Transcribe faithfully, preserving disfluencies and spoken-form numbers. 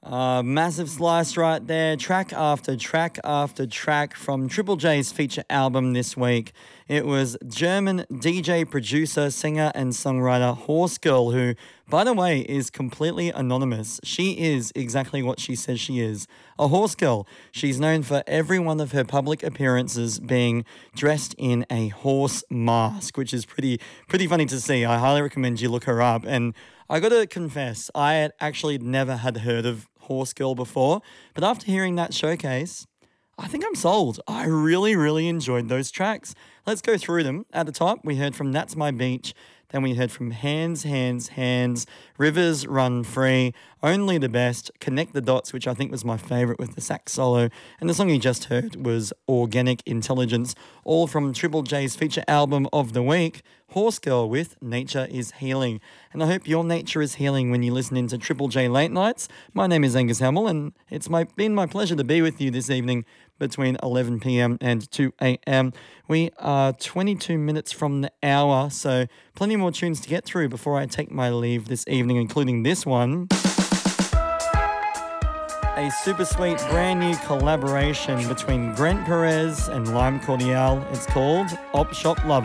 Uh, massive slice right there, track after track after track from Triple J's feature album this week. It was German D J, producer, singer and songwriter Horse Girl, who, by the way, is completely anonymous. She is exactly what she says she is, a horse girl. She's known for every one of her public appearances being dressed in a horse mask, which is pretty pretty funny to see. I highly recommend you look her up. And I got to confess, I had actually never had heard of Horse Girl before, but after hearing that showcase, I think I'm sold. I really, really enjoyed those tracks. Let's go through them. At the top, we heard from That's My Beach. Then we heard from Hands, Hands, Hands, Rivers Run Free, Only the Best, Connect the Dots, which I think was my favourite with the sax solo. And the song you just heard was Organic Intelligence, all from Triple J's feature album of the week, Horse Girl with Nature is Healing. And I hope your nature is healing when you listen into Triple J Late Nights. My name is Angus Hamill, and it's my, been my pleasure to be with you this evening between eleven p.m. and two a.m. We are twenty-two minutes from the hour, so plenty more tunes to get through before I take my leave this evening, including this one. A super sweet brand new collaboration between Brent Perez and Lime Cordiale. It's called Op Shop Lover.